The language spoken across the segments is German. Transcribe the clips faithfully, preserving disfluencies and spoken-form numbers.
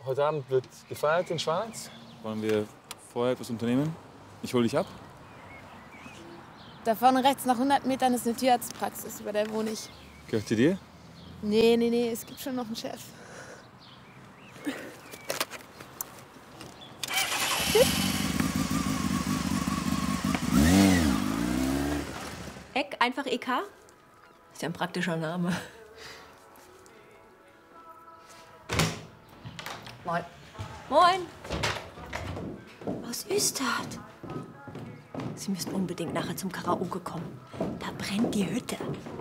Heute Abend wird gefeiert in Schwanitz. Wollen wir vorher etwas unternehmen? Ich hole dich ab. Da vorne rechts nach hundert Metern ist eine Tierarztpraxis, über der wohne ich. Gehört die dir? Nee, nee, nee, es gibt schon noch einen Chef. Eck, einfach E K? Ist ja ein praktischer Name. Moin. Moin. Was ist das? Sie müssen unbedingt nachher zum Karaoke kommen. Da brennt die Hütte.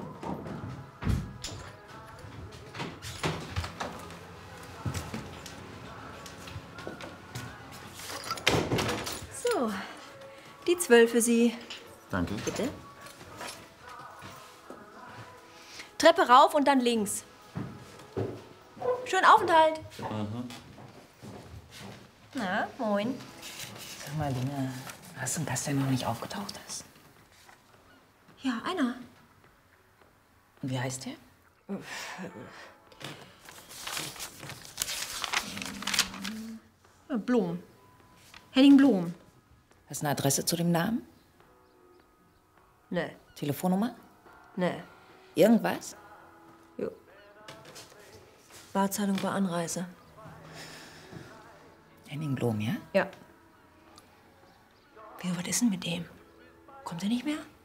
So, die zwölf für Sie. Danke. Bitte. Treppe rauf und dann links. Schönen Aufenthalt. Aha. Na, moin. Sag mal, Lina, hast du einen Gast, der noch nicht aufgetaucht ist? Ja, einer. Und wie heißt der? Ja, Blom. Henning Blom. Hast du eine Adresse zu dem Namen? Ne, Telefonnummer? ne. Irgendwas? Jo. Barzahlung bei Anreise. Henning Blom, ja? Ja. Wieso, was ist denn mit dem? Kommt er nicht mehr?